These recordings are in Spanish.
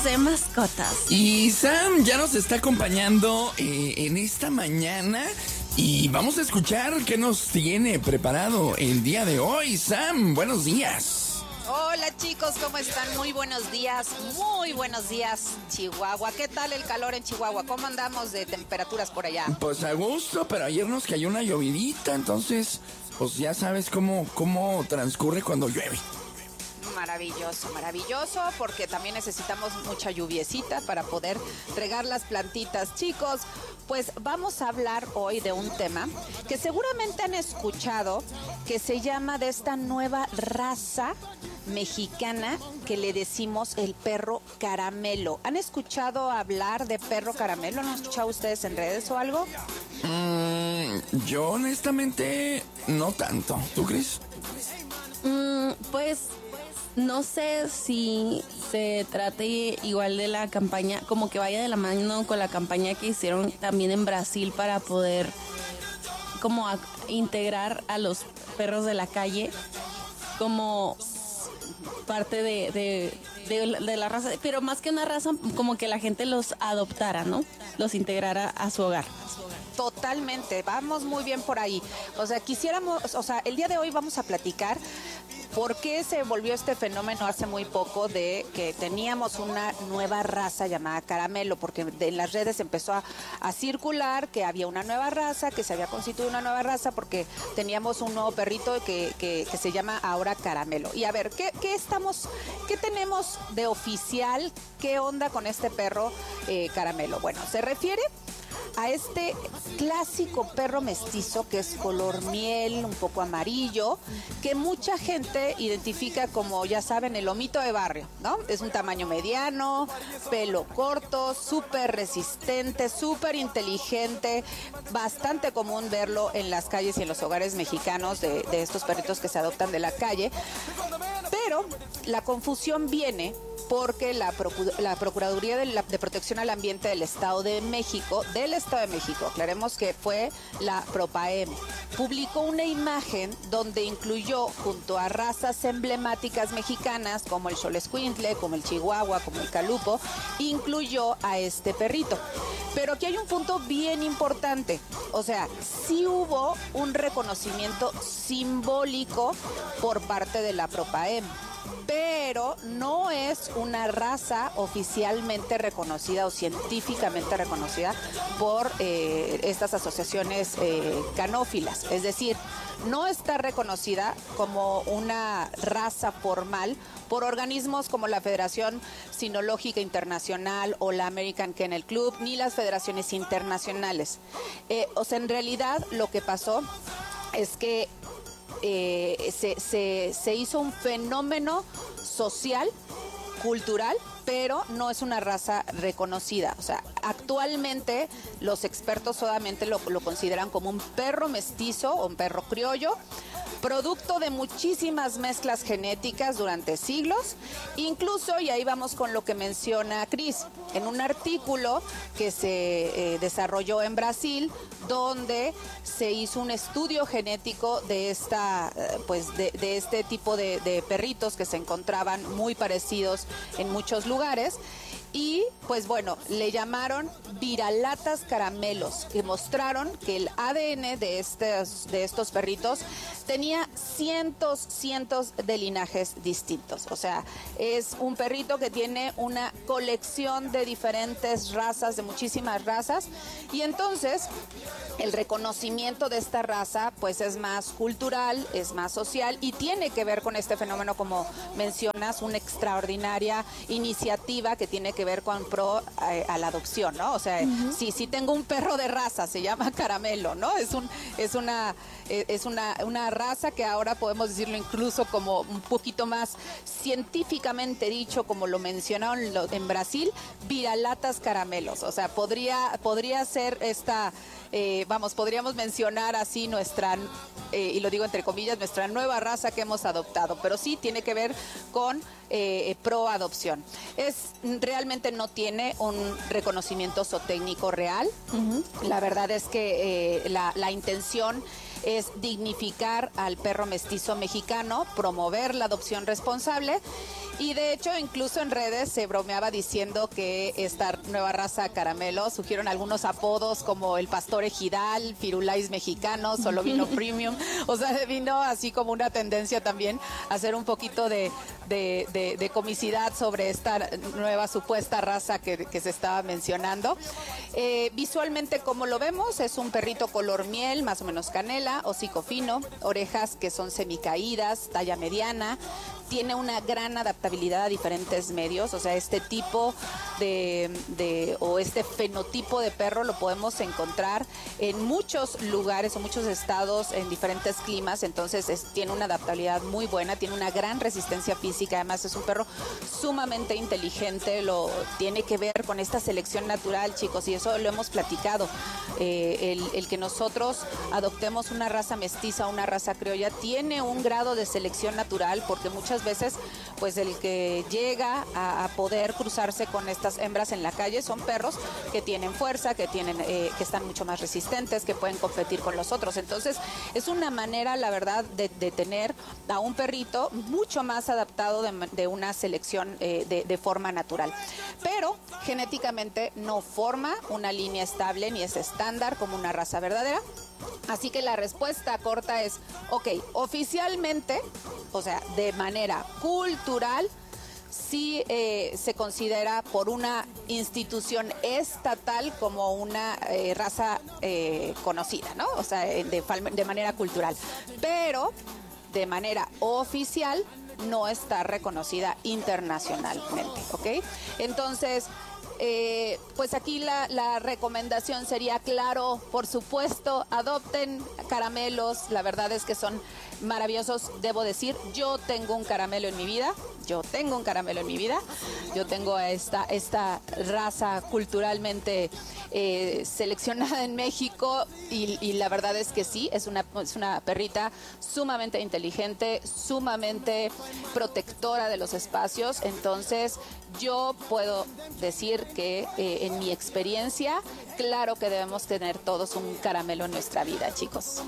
de mascotas. Y Sam ya nos está acompañando en esta mañana y vamos a escuchar qué nos tiene preparado el día de hoy. Sam, buenos días. Hola chicos, ¿cómo están? Muy buenos días, Chihuahua. ¿Qué tal el calor en Chihuahua? ¿Cómo andamos de temperaturas por allá? Pues a gusto, pero ayer nos cayó una llovidita, entonces pues ya sabes cómo transcurre cuando llueve. Maravilloso, maravilloso, porque también necesitamos mucha lluviecita para poder regar las plantitas. Chicos, pues vamos a hablar hoy de un tema que seguramente han escuchado, que se llama de esta nueva raza mexicana que le decimos el perro caramelo. ¿Han escuchado hablar de perro caramelo? ¿No han escuchado ustedes en redes o algo? Yo honestamente no tanto. ¿Tú crees? Pues no sé si se trate igual de la campaña, como que vaya de la mano con la campaña que hicieron también en Brasil para poder como integrar a los perros de la calle como parte de la raza, pero más que una raza, como que la gente los adoptara, ¿no? Los integrara a su hogar. Totalmente, vamos muy bien por ahí. El día de hoy vamos a platicar por qué se volvió este fenómeno hace muy poco de que teníamos una nueva raza llamada caramelo, porque en las redes empezó a circular que había una nueva raza, que se había constituido una nueva raza porque teníamos un nuevo perrito que se llama ahora caramelo. Y a ver, ¿qué tenemos de oficial? ¿Qué onda con este perro caramelo? Bueno, se refiere a este clásico perro mestizo que es color miel, un poco amarillo, que mucha gente identifica como, ya saben, el lomito de barrio, ¿no? Es un tamaño mediano, pelo corto, súper resistente, súper inteligente, bastante común verlo en las calles y en los hogares mexicanos de estos perritos que se adoptan de la calle. Pero la confusión viene porque la Procuraduría de Protección al Ambiente del Estado de México, aclaremos que fue la Propaem, publicó una imagen donde incluyó junto a razas emblemáticas mexicanas como el xolescuintle, como el chihuahua, como el calupo, incluyó a este perrito. Pero aquí hay un punto bien importante, o sea, sí hubo un reconocimiento simbólico por parte de la Propaem, pero no es una raza oficialmente reconocida o científicamente reconocida por estas asociaciones canófilas. Es decir, no está reconocida como una raza formal por organismos como la Federación Cinológica Internacional o la American Kennel Club, ni las federaciones internacionales. En realidad lo que pasó es que se hizo un fenómeno social, cultural, pero no es una raza reconocida. O sea, actualmente los expertos solamente lo consideran como un perro mestizo o un perro criollo, producto de muchísimas mezclas genéticas durante siglos, incluso, y ahí vamos con lo que menciona Cris, en un artículo que se desarrolló en Brasil, donde se hizo un estudio genético de de este tipo de perritos que se encontraban muy parecidos en muchos lugares. Y pues bueno, le llamaron viralatas caramelos, que mostraron que el ADN de estos perritos tenía cientos de linajes distintos. O sea, es un perrito que tiene una colección de diferentes razas, de muchísimas razas. Y entonces el reconocimiento de esta raza pues es más cultural, es más social y tiene que ver con este fenómeno, como mencionas, una extraordinaria iniciativa que tiene que ver con pro a la adopción, ¿no? O sea, sí tengo un perro de raza, se llama Caramelo, ¿no? Es una raza que ahora podemos decirlo incluso como un poquito más científicamente dicho, como lo mencionaron en Brasil, viralatas caramelos. O sea, podría ser esta, podríamos mencionar así nuestra, y lo digo entre comillas, nuestra nueva raza que hemos adoptado, pero sí tiene que ver con pro adopción. Realmente no tiene un reconocimiento zootécnico real. La verdad es que la intención es dignificar al perro mestizo mexicano, promover la adopción responsable. Y de hecho, incluso en redes se bromeaba diciendo que esta nueva raza caramelo surgieron algunos apodos como el pastor ejidal, firulais mexicano, solo vino premium. O sea, vino así como una tendencia también a hacer un poquito de comicidad sobre esta nueva supuesta raza que se estaba mencionando. Visualmente, como lo vemos, es un perrito color miel, más o menos canela, hocico fino, orejas que son semicaídas, talla mediana. Tiene una gran adaptabilidad a diferentes medios, o sea, este tipo o este fenotipo de perro lo podemos encontrar en muchos lugares o muchos estados, en diferentes climas, entonces tiene una adaptabilidad muy buena, tiene una gran resistencia física, además es un perro sumamente inteligente, tiene que ver con esta selección natural, chicos, y eso lo hemos platicado. El que nosotros adoptemos una raza mestiza, una raza criolla, tiene un grado de selección natural, porque muchas veces pues el que llega a poder cruzarse con estas hembras en la calle son perros que tienen fuerza, que están mucho más resistentes, que pueden competir con los otros. Entonces es una manera, la verdad, de tener a un perrito mucho más adaptado de una selección de forma natural, pero genéticamente no forma una línea estable ni es estándar como una raza verdadera. Así que la respuesta corta es, ok, oficialmente, o sea, de manera cultural, sí se considera por una institución estatal como una raza conocida, ¿no? O sea, de manera cultural. Pero de manera oficial no está reconocida internacionalmente, ¿ok? Entonces, pues aquí la recomendación sería, claro, por supuesto, adopten caramelos, la verdad es que son maravillosos, debo decir, yo tengo un caramelo en mi vida, yo tengo a esta raza culturalmente seleccionada en México y la verdad es que sí, es una perrita sumamente inteligente, sumamente protectora de los espacios, entonces yo puedo decir que en mi experiencia, claro que debemos tener todos un caramelo en nuestra vida, chicos.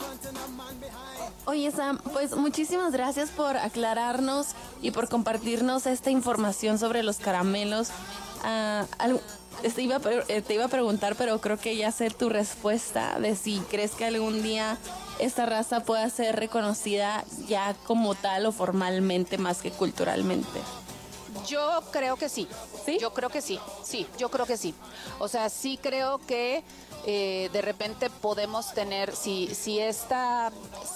Oye, Sam, pues muchísimas gracias por aclararnos y por compartirnos esta información sobre los caramelos. Te iba a preguntar, pero creo que ya sé tu respuesta de si crees que algún día esta raza pueda ser reconocida ya como tal o formalmente más que culturalmente. Yo creo que sí. ¿Sí? Yo creo que sí. Sí, yo creo que sí. O sea, sí creo que de repente podemos tener, si esta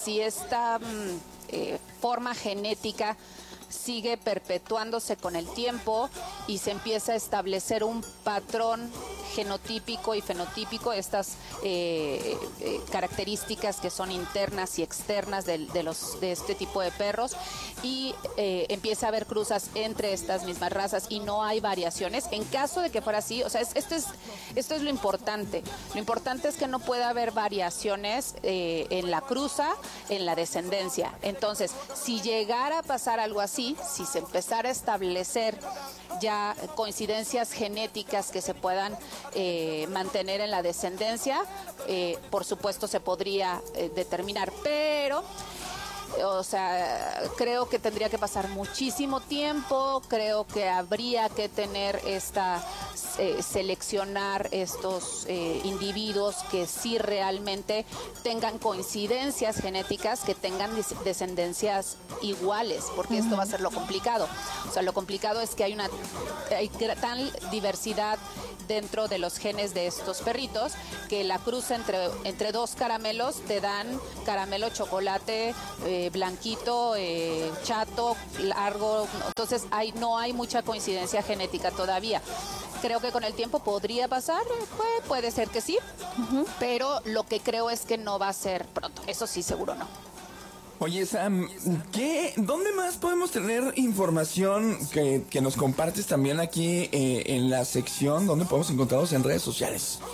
forma genética sigue perpetuándose con el tiempo y se empieza a establecer un patrón genotípico y fenotípico, estas características que son internas y externas de este tipo de perros, y empieza a haber cruzas entre estas mismas razas y no hay variaciones. En caso de que fuera así, o sea, esto es lo importante. Lo importante es que no pueda haber variaciones en la cruza, en la descendencia. Entonces, si llegara a pasar algo así, si se empezara a establecer ya coincidencias genéticas que se puedan mantener en la descendencia, por supuesto se podría determinar, pero o sea, creo que tendría que pasar muchísimo tiempo, creo que habría que tener seleccionar estos individuos que sí realmente tengan coincidencias genéticas, que tengan descendencias iguales, porque esto va a ser lo complicado. O sea, lo complicado es que hay tal diversidad dentro de los genes de estos perritos que la cruz entre dos caramelos te dan caramelo chocolate, blanquito, chato, largo. Entonces no hay mucha coincidencia genética todavía. Creo que con el tiempo podría pasar, puede ser que sí, pero lo que creo es que no va a ser pronto. Eso sí, seguro no. Oye, Sam, ¿dónde más podemos tener información que nos compartes también aquí en la sección donde podemos encontrarlos en redes sociales?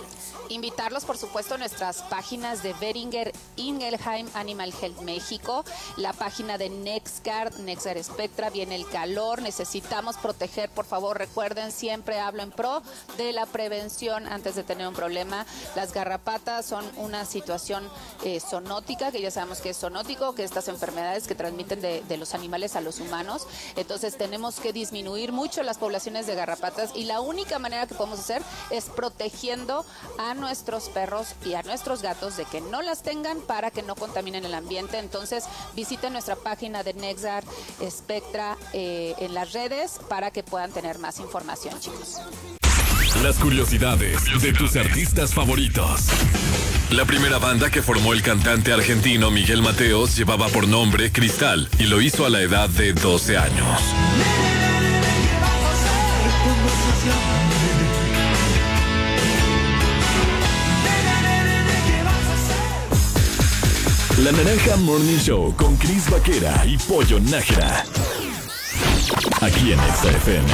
Invitarlos, por supuesto, a nuestras páginas de Boehringer Ingelheim Animal Health México, la página de NexGard Spectra. Viene el calor, necesitamos proteger, por favor, recuerden, siempre hablo en pro de la prevención antes de tener un problema. Las garrapatas son una situación zoonótica, que ya sabemos que es zoonótico, que estas enfermedades que transmiten de los animales a los humanos. Entonces tenemos que disminuir mucho las poblaciones de garrapatas y la única manera que podemos hacer es protegiendo a nuestros perros y a nuestros gatos de que no las tengan para que no contaminen el ambiente. Entonces visiten nuestra página de NexGard Spectra en las redes para que puedan tener más información, chicos. Las curiosidades de tus artistas favoritos. La primera banda que formó el cantante argentino Miguel Mateos llevaba por nombre Cristal y lo hizo a la edad de 12 años. La Naranja Morning Show con Cris Vaquera y Pollo Nájera. Aquí en XFM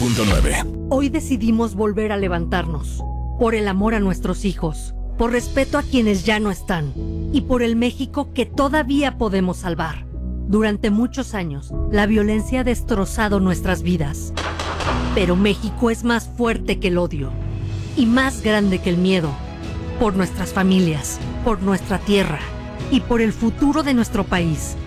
100.9. Hoy decidimos volver a levantarnos. Por el amor a nuestros hijos, por respeto a quienes ya no están y por el México que todavía podemos salvar. Durante muchos años, la violencia ha destrozado nuestras vidas. Pero México es más fuerte que el odio y más grande que el miedo. Por nuestras familias, por nuestra tierra y por el futuro de nuestro país.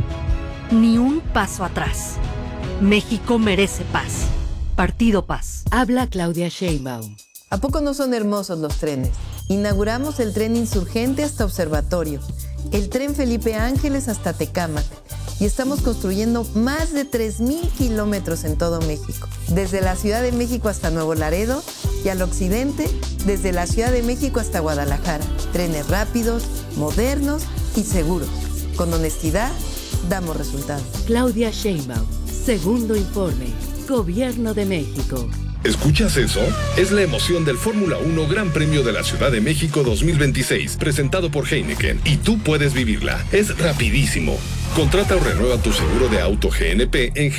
Ni un paso atrás. México merece paz. Partido Paz. Habla Claudia Sheinbaum. ¿A poco no son hermosos los trenes? Inauguramos el tren Insurgente hasta Observatorio, el tren Felipe Ángeles hasta Tecámac y estamos construyendo más de 3,000 kilómetros en todo México. Desde la Ciudad de México hasta Nuevo Laredo y al occidente, desde la Ciudad de México hasta Guadalajara. Trenes rápidos, modernos y seguros. Con honestidad, damos resultados. Claudia Sheinbaum. Segundo informe. Gobierno de México. ¿Escuchas eso? Es la emoción del Fórmula 1 Gran Premio de la Ciudad de México 2026, presentado por Heineken, y tú puedes vivirla. Es rapidísimo. Contrata o renueva tu seguro de auto GNP en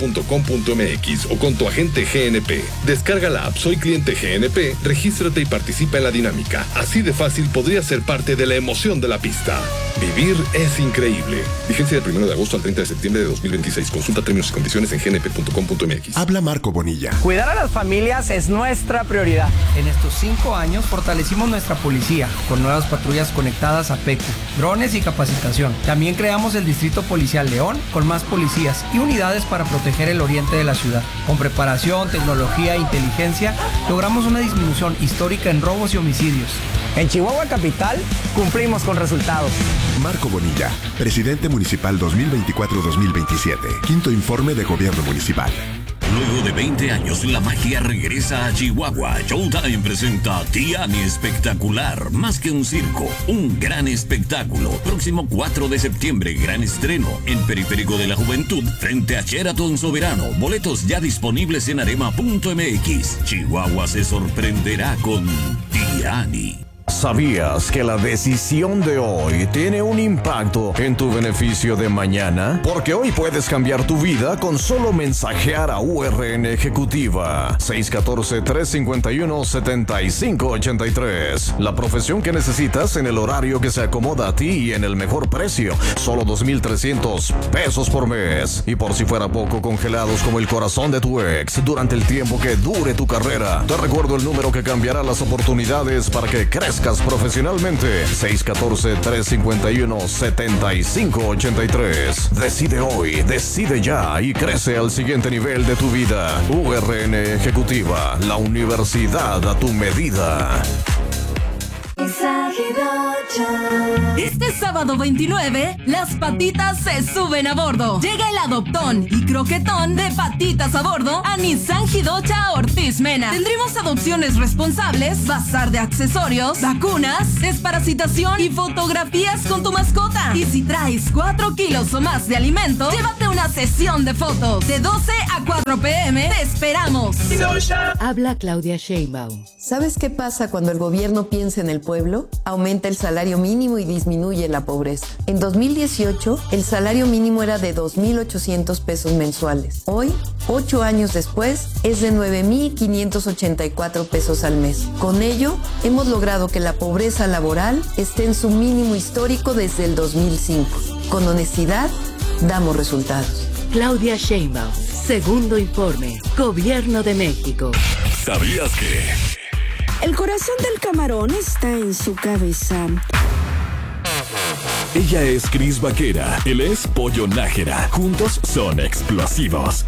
gnp.com.mx o con tu agente GNP. Descarga la app Soy Cliente GNP, regístrate y participa en la dinámica. Así de fácil podrías ser parte de la emoción de la pista. Vivir es increíble. Vigencia del 1 de agosto al 30 de septiembre de 2026. Consulta términos y condiciones en gnp.com.mx. Habla Marco Bonilla. Cuidar a las familias es nuestra prioridad. En estos 5 años fortalecimos nuestra policía con nuevas patrullas conectadas a PECU, drones y capacitación. También creamos el Distrito Policial León con más policías y unidades para proteger el oriente de la ciudad. Con preparación, tecnología e inteligencia, logramos una disminución histórica en robos y homicidios. En Chihuahua Capital, cumplimos con resultados. Marco Bonilla, presidente municipal 2024-2027. Quinto informe de gobierno municipal. Luego de 20 años, la magia regresa a Chihuahua. Showtime presenta Tiani Espectacular, más que un circo, un gran espectáculo. Próximo 4 de septiembre, gran estreno en Periférico de la Juventud, frente a Sheraton Soberano. Boletos ya disponibles en arema.mx. Chihuahua se sorprenderá con Tiani. ¿Sabías que la decisión de hoy tiene un impacto en tu beneficio de mañana? Porque hoy puedes cambiar tu vida con solo mensajear a URN Ejecutiva 614-351-7583. La profesión que necesitas en el horario que se acomoda a ti y en el mejor precio. Solo 2,300 pesos por mes. Y por si fuera poco, congelados como el corazón de tu ex durante el tiempo que dure tu carrera. Te recuerdo el número que cambiará las oportunidades para que crezcas profesionalmente. 614-351-7583. Decide hoy, decide ya y crece al siguiente nivel de tu vida. URN Ejecutiva, la universidad a tu medida. Este sábado 29, las patitas se suben a bordo. Llega el adoptón y croquetón de patitas a bordo a Nissan Jidocha Ortiz Mena. Tendremos adopciones responsables, bazar de accesorios, vacunas, desparasitación y fotografías con tu mascota. Y si traes 4 kilos o más de alimento, llévate una sesión de fotos. De 12 a 4 p.m. te esperamos. Habla Claudia Sheinbaum. ¿Sabes qué pasa cuando el gobierno piensa en el pueblo? Aumenta el salario mínimo y disminuye la pobreza. En 2018, el salario mínimo era de 2,800 pesos mensuales. Hoy, 8 años después, es de 9,584 pesos al mes. Con ello, hemos logrado que la pobreza laboral esté en su mínimo histórico desde el 2005. Con honestidad, damos resultados. Claudia Sheinbaum. Segundo informe. Gobierno de México. ¿Sabías que? El corazón del camarón está en su cabeza. Ella es Cris Vaquera, él es Pollo Nájera. Juntos son explosivos.